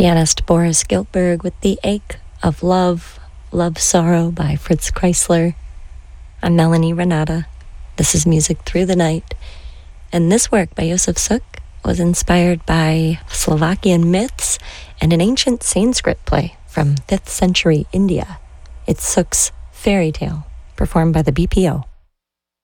pianist Boris Giltberg with The Ache of Love, Love Sorrow by Fritz Kreisler. I'm Melanie Renata. This is Music Through the Night. And this work by Josef Suk was inspired by Slovakian myths and an ancient Sanskrit play from 5th century India. It's Suk's Fairy Tale, performed by the BPO.